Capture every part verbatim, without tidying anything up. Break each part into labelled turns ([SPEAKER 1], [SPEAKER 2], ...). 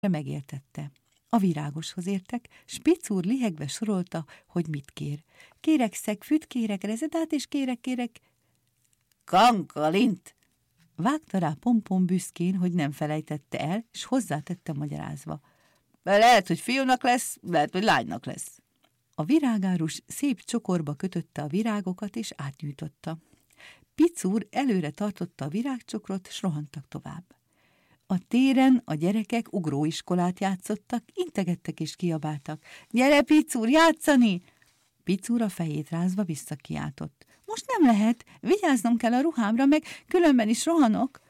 [SPEAKER 1] megértette. A virágoshoz értek, Spitz úr lihegve sorolta, hogy mit kér. Kérek szegfűt, kérek rezedát, és kérek, kérek... Kankalint! Vágta rá Pompom büszkén, hogy nem felejtette el, és hozzátette magyarázva. Lehet, hogy fiúnak lesz, lehet, hogy lánynak lesz. A virágárus szép csokorba kötötte a virágokat, és átnyújtotta. Spitz úr előre tartotta a virágcsokrot, s rohantak tovább. A téren a gyerekek ugróiskolát játszottak, integettek és kiabáltak. Gyere, Spitz úr, játszani! Spitz úr a fejét rázva visszakiáltott. Most nem lehet, vigyáznom kell a ruhámra, meg különben is rohanok.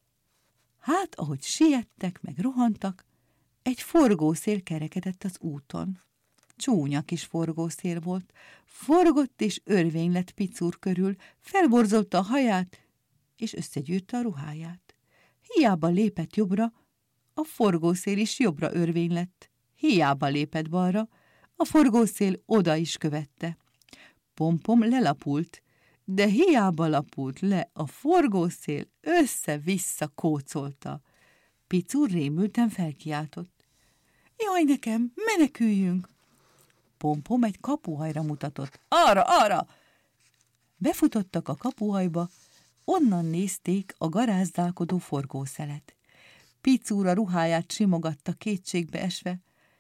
[SPEAKER 1] Hát, ahogy siettek, meg rohantak, egy forgószél kerekedett az úton. Csúnya kis forgószél volt, forgott és örvény lett Spitz úr körül, felborzolta a haját, és összegyűrte a ruháját. Hiába lépett jobbra, a forgószél is jobbra örvény lett. Hiába lépett balra, a forgószél oda is követte. Pompom lelapult, de hiába lapult le, a forgószél össze-vissza kócolta. Spitz úr rémülten felkiáltott. Jaj nekem, meneküljünk! Pompom egy kapuhajra mutatott. Arra, arra! Befutottak a kapuhajba, onnan nézték a garázdálkodó forgószelet. Spitz úr a ruháját simogatta kétségbe esve.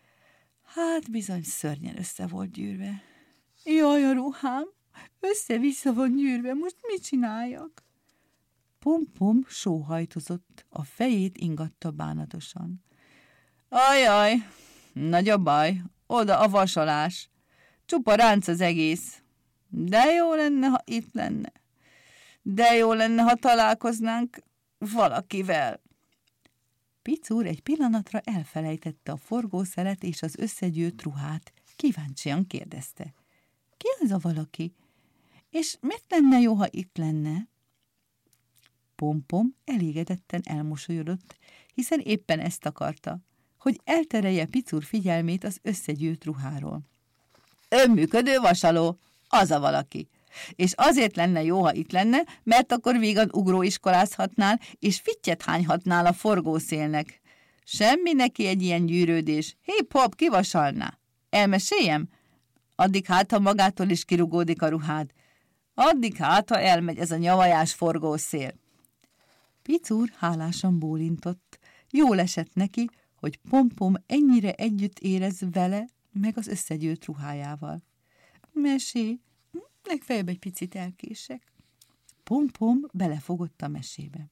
[SPEAKER 1] Hát bizony szörnyen össze volt gyűrve. Jaj, a ruhám, össze-vissza van gyűrve, most mit csináljak? Pompom sóhajtozott, a fejét ingatta bánatosan. Ajaj, nagy a baj, oda a vasalás. Csupa ránc az egész. De jó lenne, ha itt lenne. De jó lenne, ha találkoznánk valakivel. Spitz úr egy pillanatra elfelejtette a forgószelet és az összegyűrt ruhát. Kíváncsian kérdezte. Ki az a valaki? És miért lenne jó, ha itt lenne? Pompom elégedetten elmosolyodott, hiszen éppen ezt akarta, hogy elterelje Spitz úr figyelmét az összegyűrt ruháról. Önműködő vasaló, az a valaki. És azért lenne jó, ha itt lenne, mert akkor vígan ugróiskolázhatnál, és fittyet hányhatnál a forgószélnek. Semmi neki egy ilyen gyűrődés. Hip-hop, kivasalná. Elmeséljem? Addig hát, ha magától is kirugódik a ruhád. Addig hát, ha elmegy ez a nyavajás forgószél. Spitz úr hálásan bólintott. Jól esett neki, hogy Pompom ennyire együtt érez vele, meg az összegyűrt ruhájával. Mesé, legfeljebb egy picit elkések. Pompom belefogott a mesébe.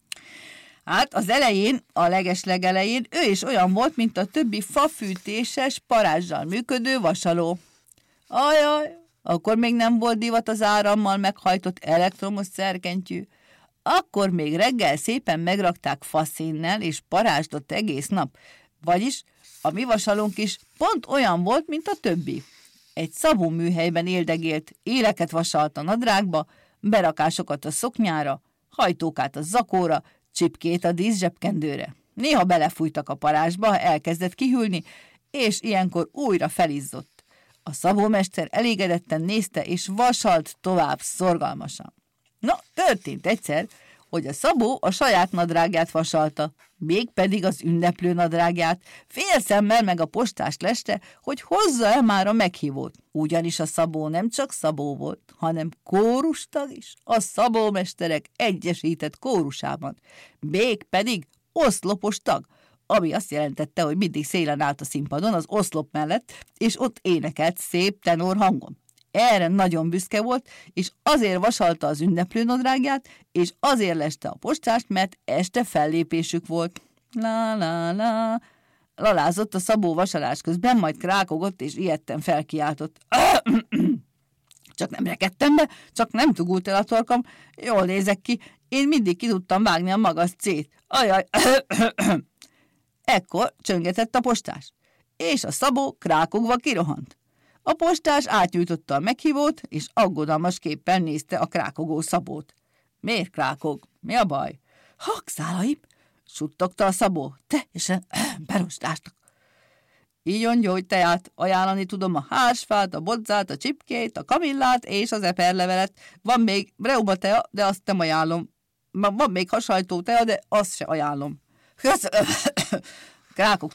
[SPEAKER 1] Hát az elején, a legeslegelején ő is olyan volt, mint a többi fafűtéses, parázsal működő vasaló. Ajaj, akkor még nem volt divat az árammal meghajtott elektromos szerkentyű. Akkor még reggel szépen megrakták faszénnel, és parázsdott egész nap. Vagyis a mi vasalónk is pont olyan volt, mint a többi. Egy szabó műhelyben éldegélt, éleket vasalt a nadrágba, berakásokat a szoknyára, hajtókát a zakóra, csipkét a díszzsebkendőre. Néha belefújtak a parázsba, ha elkezdett kihűlni, és ilyenkor újra felizzott. A szabómester elégedetten nézte, és vasalt tovább szorgalmasan. No, történt egyszer, hogy a szabó a saját nadrágját vasalta, mégpedig az ünneplő nadrágját, félszemmel meg a postást leste, hogy hozza-e már a meghívót. Ugyanis a szabó nem csak szabó volt, hanem kórustag is, a szabómesterek egyesített kórusában, mégpedig oszlopos tag, ami azt jelentette, hogy mindig szélen állt a színpadon az oszlop mellett, és ott énekelt szép tenor hangon. Erre nagyon büszke volt, és azért vasalta az ünneplőnadrágját, és azért leste a postást, mert este fellépésük volt. La la la. Lalázott a szabó vasalás közben, majd krákogott, és ijedten felkiáltott. Csak nem rekedtem be, csak nem tugult el a torkam, jól nézek ki, én mindig ki tudtam vágni a magas cét. Ajaj. Ekkor csöngetett a postás, és a szabó krákogva kirohant. A postás átnyújtotta a meghívót, és aggodalmasképpen nézte a krákogó szabót. Miért krákog? Mi a baj? Hangszálaim, suttogta a szabó, teljesen berostástak. Ígyon gyógyteját, ajánlani tudom a hársfát, a bodzát, a csipkét, a kamillát és az eperlevelet. Van még reumatea, de azt nem ajánlom. Van még hasajtó tea, de azt se ajánlom. Krákogta